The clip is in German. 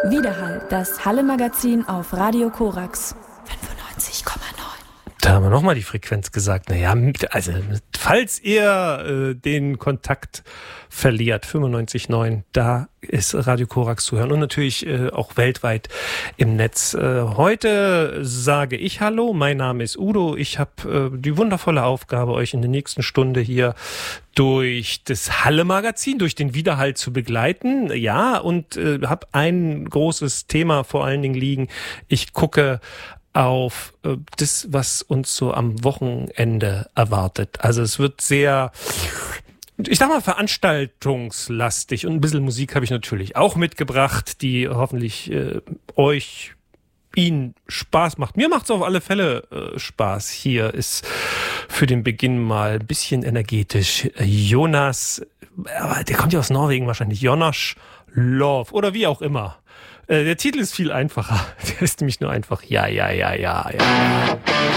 Widerhall, das Halle-Magazin auf Radio Korax 95,9. Da haben wir nochmal die Frequenz gesagt. Naja, also falls ihr den Kontakt verliert, 95,9, da ist Radio Korax zu hören und natürlich auch weltweit im Netz. Heute sage ich Hallo, mein Name ist Udo. Ich habe die wundervolle Aufgabe, euch in der nächsten Stunde hier durch das Halle-Magazin, durch den Widerhall zu begleiten. Ja, und habe ein großes Thema vor allen Dingen liegen. Ich gucke auf das, was uns so am Wochenende erwartet. Also es wird sehr, ich sag mal, veranstaltungslastig und ein bisschen Musik habe ich natürlich auch mitgebracht, die hoffentlich Ihnen Spaß macht. Mir macht es auf alle Fälle Spaß. Hier ist für den Beginn mal ein bisschen energetisch Jonas, aber der kommt ja aus Norwegen wahrscheinlich, Jonas Love oder wie auch immer. Der Titel ist viel einfacher. Der ist nämlich nur einfach Ja.